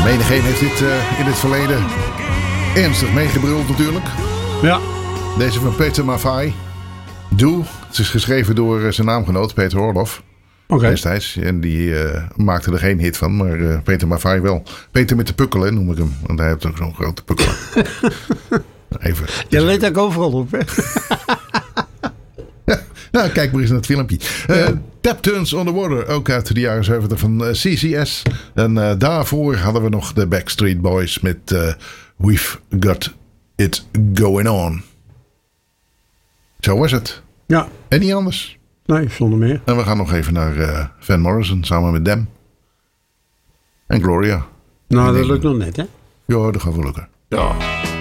Menigeen heeft dit in het verleden ernstig meegebruld natuurlijk. Ja. Deze van Peter Maffay. Doe. Het is geschreven door zijn naamgenoot Peter Orloff. Oké. Destijds. En die maakte er geen hit van. Maar Peter Maffay wel. Peter met de pukkelen noem ik hem. Want hij heeft ook zo'n grote pukkelen. Even. Je let ook overal op, hè? Nou, kijk maar eens naar het filmpje. Tap Turns on the Water, ook uit de jaren 70 van CCS. En daarvoor hadden we nog de Backstreet Boys met We've Got It Going On. Zo was het. Ja. En niet anders. Nee, zonder meer. En we gaan nog even naar Van Morrison samen met Dem. En Gloria. Nou, dat lukt nog net, hè? Ja, dat gaat wel lukken. Ja.